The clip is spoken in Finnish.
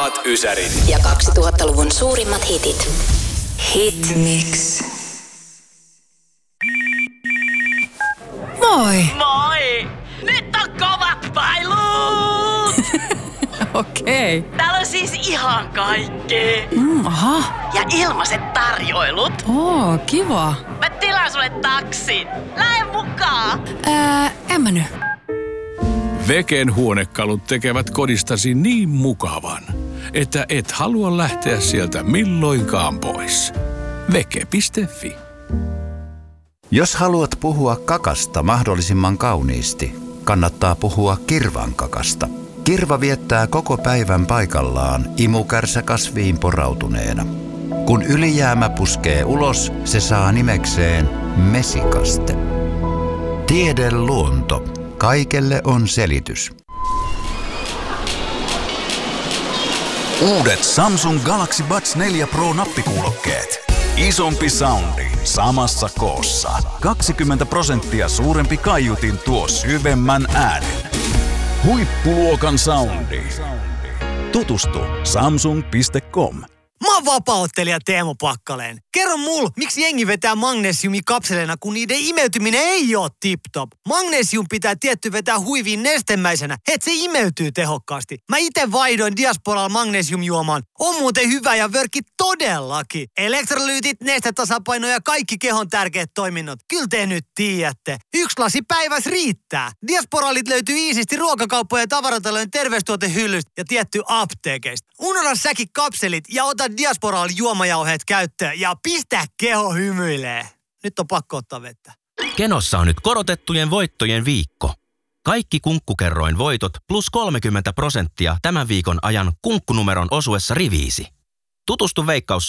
parhaat ysärit. Ja 2000-luvun suurimmat hitit. Hitmix. Moi! Moi! Nyt on kovat pailut! Okei. Okay. Täällä on siis ihan kaikki. Aha. Ja ilmaiset tarjoilut. Oo, kiva. Mä tilaan sulle taksin. Lähde mukaan. En mä nyt. Veken huonekalut tekevät kodistasi niin mukavan, että et halua lähteä sieltä milloinkaan pois. Veke.fi. Jos haluat puhua kakasta mahdollisimman kauniisti, kannattaa puhua kirvan kakasta. Kirva viettää koko päivän paikallaan imukärsäkasviin porautuneena. Kun ylijäämä puskee ulos, se saa nimekseen mesikaste. Tiede luonto. Kaikelle on selitys. Uudet Samsung Galaxy Buds 4 Pro nappikuulokkeet. Isompi soundi samassa koossa. 20% suurempi kaiutin tuo syvemmän äänen. Huippuluokan soundi. Tutustu samsung.com. Mä oon vapaa-ottelija Teemu Pakkaleen. Kerro mulle, miksi jengi vetää magnesiumikapseleina, kun niiden imeytyminen ei oo tip-top. Magnesium pitää tietty vetää huiviin nestemäisenä, et se imeytyy tehokkaasti. Mä ite vaihdoin Diasporalla magnesiumjuomaan. On muuten hyvä ja vörkki todellakin. Elektrolyytit, nestetasapaino ja kaikki kehon tärkeät toiminnot. Kyllä te nyt tiedätte. 1 lasi päiväs riittää. Diasporalit löytyy iisisti ruokakauppojen ja tavaratalojen terveystuotehyllystä ja tietty apteekeista. Unohda säkin kapselit ja ota Diasporal juomajauheet käyttöön ja pistä keho hymyilee. Nyt on pakko ottaa vettä. Kenossa on nyt korotettujen voittojen viikko. Kaikki Kunkkukerroin voitot plus 30% tämän viikon ajan kunkkunumeron osuessa riviisi. Tutustu Veikkaus